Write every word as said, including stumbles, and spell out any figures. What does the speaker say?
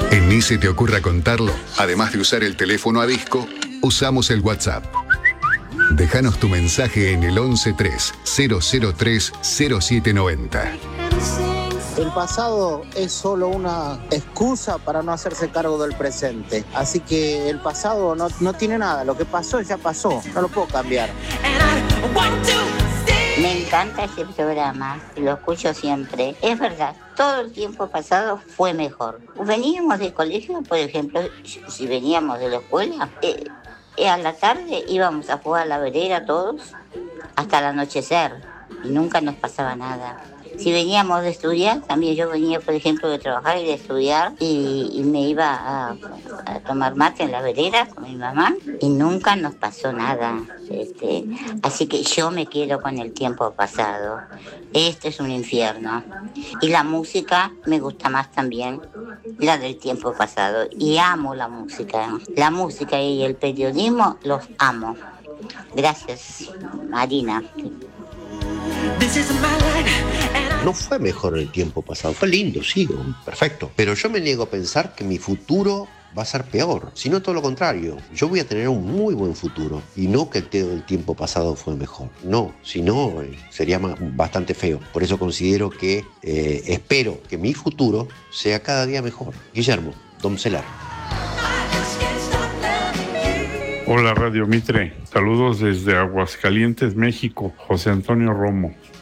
En Ni se te ocurra contarlo, además de usar el teléfono a disco, usamos el WhatsApp. Déjanos tu mensaje en el once tres cero cero tres cero siete noventa. El pasado es solo una excusa para no hacerse cargo del presente. Así que el pasado no, no tiene nada. Lo que pasó ya pasó. No lo puedo cambiar. Me encanta este programa, lo escucho siempre. Es verdad, todo el tiempo pasado fue mejor. Veníamos del colegio, por ejemplo, si veníamos de la escuela, eh, eh, a la tarde íbamos a jugar a la vereda todos hasta el anochecer y nunca nos pasaba nada. Si veníamos de estudiar, también yo venía, por ejemplo, de trabajar y de estudiar y, y me iba a, a tomar mate en la vereda con mi mamá y nunca nos pasó nada. Este, así que yo me quedo con el tiempo pasado. Este es un infierno. Y la música me gusta más también, la del tiempo pasado. Y amo la música. La música y el periodismo los amo. Gracias, Marina. No fue mejor el tiempo pasado, fue lindo, sí, perfecto. Pero yo me niego a pensar que mi futuro va a ser peor, sino todo lo contrario. Yo voy a tener un muy buen futuro y no que todo el tiempo pasado fue mejor. No, si no, eh, sería más, bastante feo. Por eso considero que eh, espero que mi futuro sea cada día mejor. Guillermo, Domcelar. Hola Radio Mitre, saludos desde Aguascalientes, México, José Antonio Romo.